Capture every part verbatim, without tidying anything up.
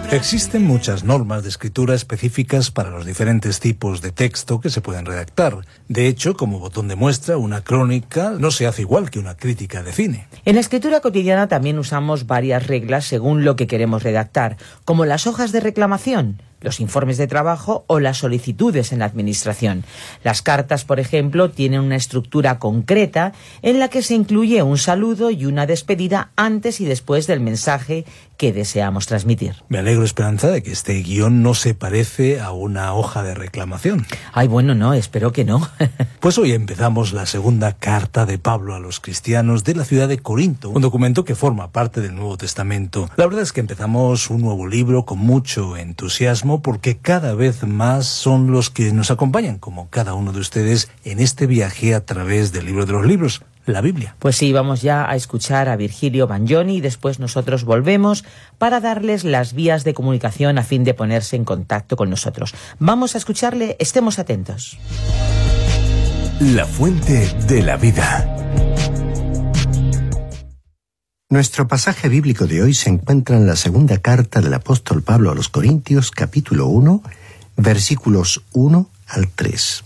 Existen muchas normas de escritura específicas para los diferentes tipos de texto que se pueden redactar. De hecho, como botón demuestra, una crónica no se hace igual que una crítica de cine. En la escritura cotidiana también usamos varias reglas según lo que queremos redactar, como las hojas de reclamación, los informes de trabajo o las solicitudes en la administración. Las cartas, por ejemplo, tienen una estructura concreta en la que se incluye un saludo y una despedida antes y después del mensaje que deseamos transmitir. Me alegro, Esperanza, de que este guión no se parece a una hoja de reclamación. Ay, bueno, no, espero que no. Pues hoy empezamos la segunda carta de Pablo a los cristianos de la ciudad de Corinto, un documento que forma parte del Nuevo Testamento. La verdad es que empezamos un nuevo libro con mucho entusiasmo porque cada vez más son los que nos acompañan, como cada uno de ustedes, en este viaje a través del libro de los libros, la Biblia. Pues sí, vamos ya a escuchar a Virgilio Bagnoni y después nosotros volvemos para darles las vías de comunicación a fin de ponerse en contacto con nosotros. Vamos a escucharle, estemos atentos. La fuente de la vida. Nuestro pasaje bíblico de hoy se encuentra en la segunda carta del apóstol Pablo a los Corintios, capítulo uno, versículos uno al tres.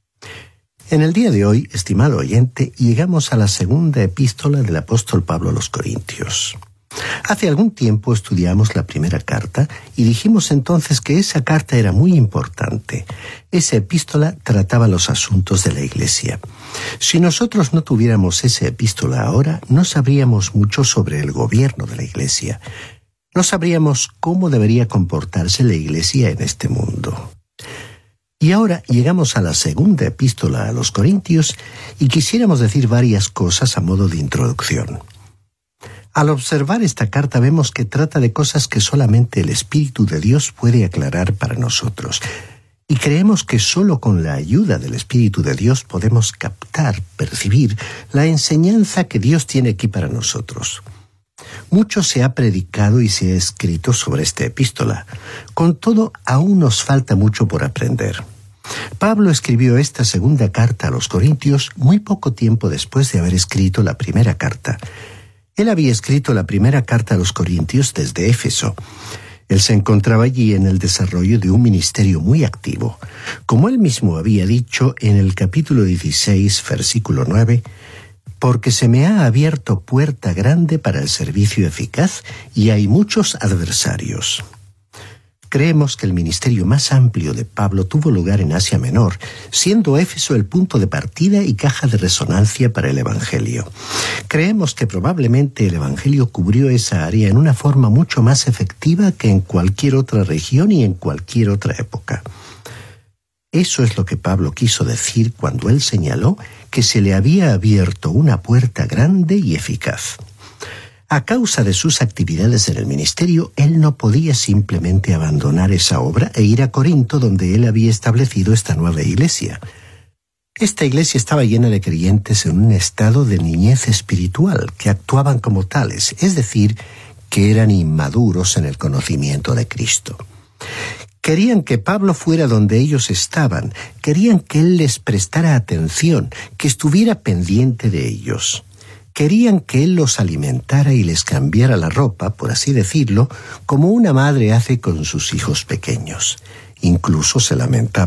En el día de hoy, estimado oyente, llegamos a la segunda epístola del apóstol Pablo a los Corintios. Hace algún tiempo estudiamos la primera carta y dijimos entonces que esa carta era muy importante. Esa epístola trataba los asuntos de la Iglesia. Si nosotros no tuviéramos esa epístola ahora, no sabríamos mucho sobre el gobierno de la Iglesia. No sabríamos cómo debería comportarse la Iglesia en este mundo. Y ahora llegamos a la segunda epístola a los Corintios y quisiéramos decir varias cosas a modo de introducción. Al observar esta carta vemos que trata de cosas que solamente el Espíritu de Dios puede aclarar para nosotros. Y creemos que solo con la ayuda del Espíritu de Dios podemos captar, percibir la enseñanza que Dios tiene aquí para nosotros. Mucho se ha predicado y se ha escrito sobre esta epístola. Con todo, aún nos falta mucho por aprender. Pablo escribió esta segunda carta a los Corintios muy poco tiempo después de haber escrito la primera carta. Él había escrito la primera carta a los Corintios desde Éfeso. Él se encontraba allí en el desarrollo de un ministerio muy activo. Como él mismo había dicho en el capítulo dieciséis, versículo nueve, «Porque se me ha abierto puerta grande para el servicio eficaz y hay muchos adversarios». Creemos que el ministerio más amplio de Pablo tuvo lugar en Asia Menor, siendo Éfeso el punto de partida y caja de resonancia para el Evangelio. Creemos que probablemente el Evangelio cubrió esa área en una forma mucho más efectiva que en cualquier otra región y en cualquier otra época. Eso es lo que Pablo quiso decir cuando él señaló que se le había abierto una puerta grande y eficaz. A causa de sus actividades en el ministerio, él no podía simplemente abandonar esa obra e ir a Corinto, donde él había establecido esta nueva iglesia. Esta iglesia estaba llena de creyentes en un estado de niñez espiritual, que actuaban como tales, es decir, que eran inmaduros en el conocimiento de Cristo. Querían que Pablo fuera donde ellos estaban, querían que él les prestara atención, que estuviera pendiente de ellos. Querían que él los alimentara y les cambiara la ropa, por así decirlo, como una madre hace con sus hijos pequeños. Incluso se lamentaban